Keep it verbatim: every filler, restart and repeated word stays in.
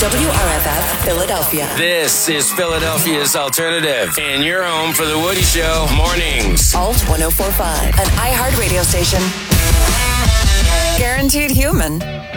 W R F F, Philadelphia. This is Philadelphia's Alternative, and you're home for The Woody Show mornings. Alt ten forty-five, an iHeart radio station. Guaranteed human.